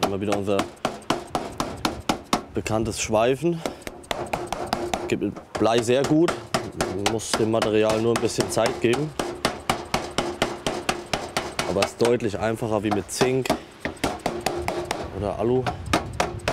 Immer wieder unser bekanntes Schweifen. Gibt mit Blei sehr gut. Man muss dem Material nur ein bisschen Zeit geben. Aber es ist deutlich einfacher wie mit Zink oder Alu.